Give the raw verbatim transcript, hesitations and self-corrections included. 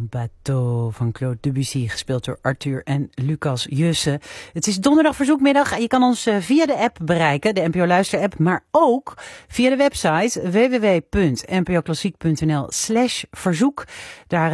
Bateau van Claude Debussy, gespeeld door Arthur en Lucas Jussen. Het is donderdag verzoekmiddag. Je kan ons via de app bereiken, de N P O Luister app, maar ook via de website w w w punt n p o klassiek punt n l slash verzoek. Daar